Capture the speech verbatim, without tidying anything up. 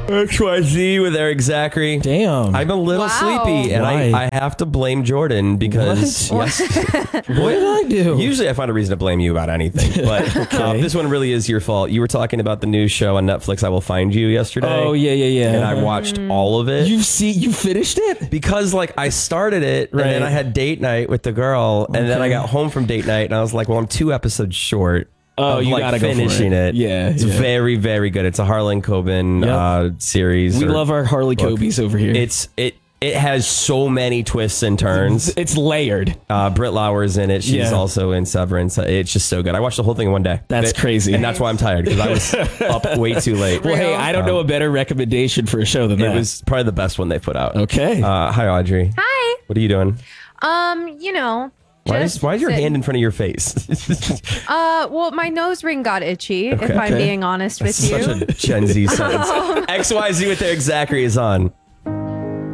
X Y Z with Eric Zachary. Damn. I'm a little Wow. sleepy, and I, Why? I have to blame Jordan because What? yes, What did I do? usually I find a reason to blame you about anything, but uh, this one really is your fault. You were talking about the new show on Netflix, I Will Find You, yesterday. Oh, yeah, yeah, yeah. And I watched all of it. You see, you finished it? Because like I started it Right. and then I had date night with the girl and then I Okay. got home from date night and I was like, well, I'm two episodes short. Oh, of, you like, gotta go for finishing it. it. Yeah, It's yeah. very, very good. It's a Harlan Coben Yep. uh, series. We or love our Harley book. Cobies over here. It's it it has so many twists and turns. It's layered. Uh, Britt Lauer's in it. She's Yeah. also in Severance. It's just so good. I watched the whole thing in one day. That's It- crazy. And that's why I'm tired because I was up way too late. Well, hey, I don't know a better recommendation for a show than It that. was probably the best one they put out. Okay. Uh, hi, Audrey. Hi. What are you doing? Um, you know. Why just is, why is your sit- hand in front of your face? Uh, well, my nose ring got itchy, if Okay. I'm Okay. being honest with you. Such a Gen Z sentence. X Y Z with Eric Zachary is on.